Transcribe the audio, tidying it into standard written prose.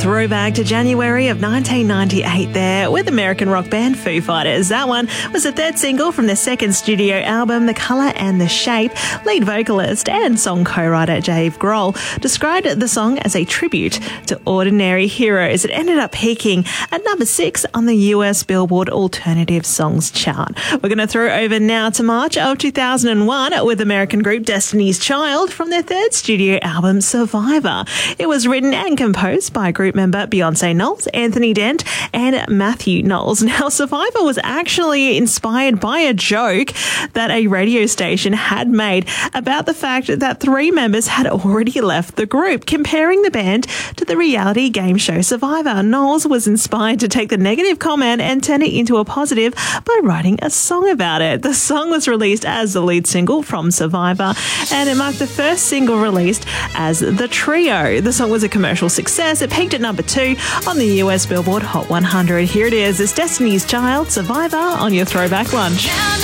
Throwback to January of 1998 there with American rock band Foo Fighters. That one was the third single from their second studio album, The Colour and the Shape. Lead vocalist and song co-writer Dave Grohl described the song as a tribute to ordinary heroes. It ended up peaking at number 6 on the US Billboard Alternative Songs chart. We're going to throw over now to March of 2001 with American group Destiny's Child from their third studio album, Survivor. It was written and composed by group member Beyonce Knowles, Anthony Dent and Matthew Knowles. Now, Survivor was actually inspired by a joke that a radio station had made about the fact that 3 members had already left the group, comparing the band to the reality game show Survivor. Knowles was inspired to take the negative comment and turn it into a positive by writing a song about it. The song was released as the lead single from Survivor, and it marked the first single released as The Trio. The song was a commercial success. It peaked at number 2 on the US Billboard Hot 100. Here it is. It's Destiny's Child, Survivor, on your Throwback Lunch.